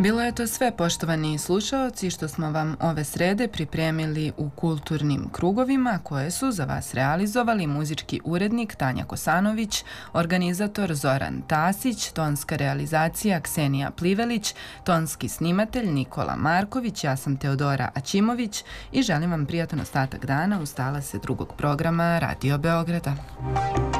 Bilo je to sve, poštovani slušaoci, što smo vam ove srede pripremili u kulturnim krugovima koje su za vas realizovali muzički urednik Tanja Kosanović, organizator Zoran Tasić, tonska realizacija Ksenija Plivelić, tonski snimatelj Nikola Marković, ja sam Teodora Aćimović i želim vam prijatan ostatak dana uz talase drugog programa Radio Beograda.